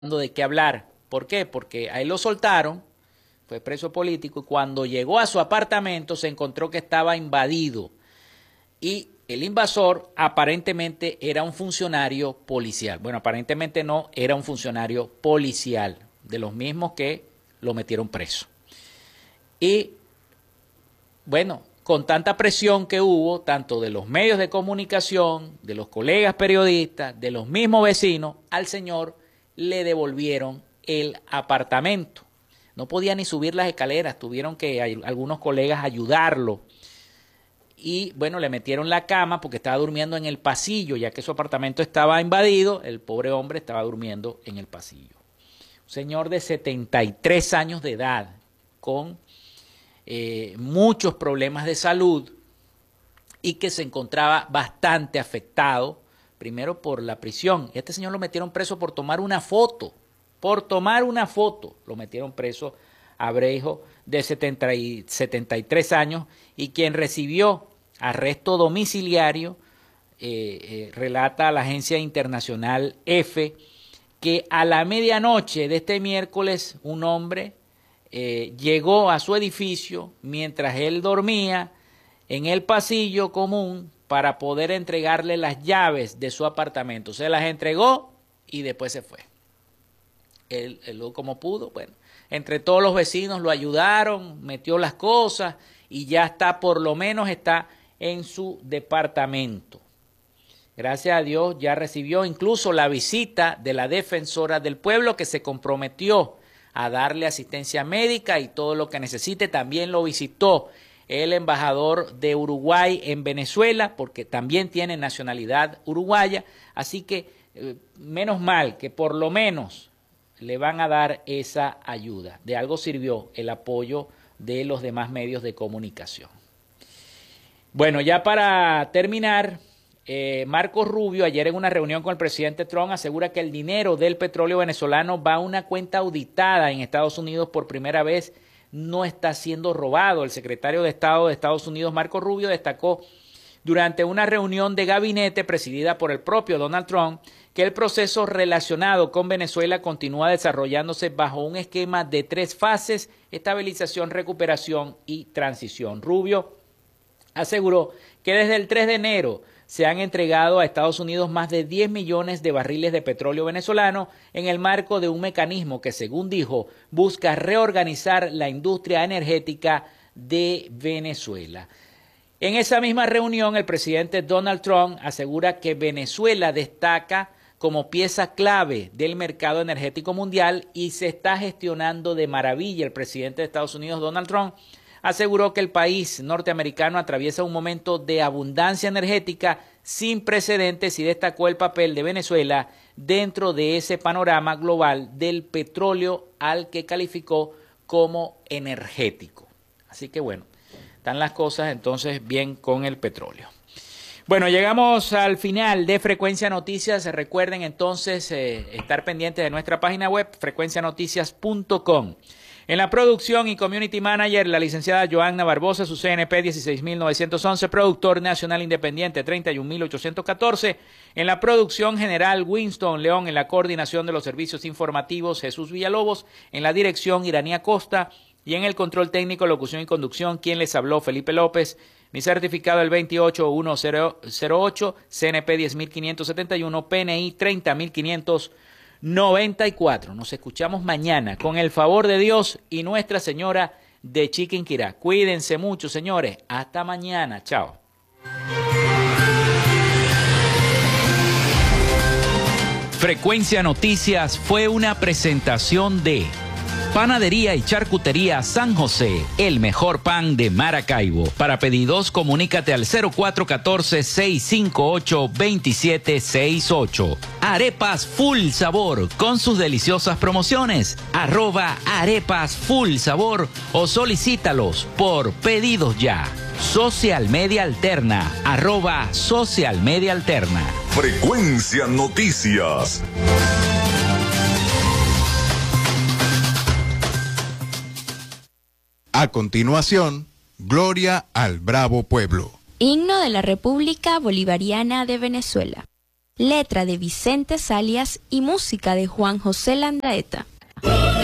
de qué hablar. ¿Por qué? Porque a él lo soltaron, fue preso político, y cuando llegó a su apartamento se encontró que estaba invadido. Y el invasor aparentemente era un funcionario policial. Bueno, aparentemente no, era un funcionario policial, de los mismos que lo metieron preso. Y bueno, con tanta presión que hubo, tanto de los medios de comunicación, de los colegas periodistas, de los mismos vecinos, al señor le devolvieron el apartamento. No podía ni subir las escaleras, tuvieron que algunos colegas ayudarlo. Y bueno, le metieron la cama porque estaba durmiendo en el pasillo, ya que su apartamento estaba invadido, el pobre hombre estaba durmiendo en el pasillo. Un señor de 73 años de edad, con muchos problemas de salud y que se encontraba bastante afectado, primero por la prisión. Este señor lo metieron preso por tomar una foto, lo metieron preso a Breijo, de 73 años, y quien recibió arresto domiciliario, relata a la agencia internacional EFE, que a la medianoche de este miércoles un hombre llegó a su edificio mientras él dormía en el pasillo común para poder entregarle las llaves de su apartamento. Se las entregó y después se fue. Él como pudo, bueno, entre todos los vecinos lo ayudaron, metió las cosas y ya está, por lo menos está en su departamento. Gracias a Dios ya recibió incluso la visita de la defensora del pueblo, que se comprometió a darle asistencia médica y todo lo que necesite. También lo visitó el embajador de Uruguay en Venezuela, porque también tiene nacionalidad uruguaya. Así que menos mal que por lo menos le van a dar esa ayuda. De algo sirvió el apoyo de los demás medios de comunicación. Bueno, ya para terminar, Marco Rubio, ayer en una reunión con el presidente Trump, asegura que el dinero del petróleo venezolano va a una cuenta auditada en Estados Unidos por primera vez, no está siendo robado. El secretario de Estado de Estados Unidos, Marco Rubio, destacó durante una reunión de gabinete presidida por el propio Donald Trump que el proceso relacionado con Venezuela continúa desarrollándose bajo un esquema de 3 fases: estabilización, recuperación y transición. Rubio aseguró que desde el 3 de enero se han entregado a Estados Unidos más de 10 millones de barriles de petróleo venezolano en el marco de un mecanismo que, según dijo, busca reorganizar la industria energética de Venezuela. En esa misma reunión, el presidente Donald Trump asegura que Venezuela destaca como pieza clave del mercado energético mundial y se está gestionando de maravilla. El presidente de Estados Unidos, Donald Trump, aseguró que el país norteamericano atraviesa un momento de abundancia energética sin precedentes y destacó el papel de Venezuela dentro de ese panorama global del petróleo, al que calificó como energético. Así que bueno, están las cosas entonces bien con el petróleo. Bueno, llegamos al final de Frecuencia Noticias. Recuerden entonces estar pendientes de nuestra página web, frecuencianoticias.com. En la producción y community manager, la licenciada Joanna Barbosa, su CNP 16911, productor nacional independiente 31814. En la producción general, Winston León. En la coordinación de los servicios informativos, Jesús Villalobos. En la dirección, Iranía Costa. Y en el control técnico, locución y conducción, quien les habló, Felipe López. Mi certificado el 28108, CNP 10571, PNI 30594. Nos escuchamos mañana con el favor de Dios y Nuestra Señora de Chiquinquirá. Cuídense mucho, señores. Hasta mañana. Chao. Frecuencia Noticias fue una presentación de Panadería y Charcutería San José, el mejor pan de Maracaibo. Para pedidos, comunícate al 0414-658-2768. Arepas Full Sabor, con sus deliciosas promociones. @arepas Full Sabor o solicítalos por pedidos ya. Social Media Alterna, @Social Media Alterna. Frecuencia Noticias. A continuación, Gloria al Bravo Pueblo. Himno de la República Bolivariana de Venezuela. letra de Vicente Salias y música de Juan José Landaeta.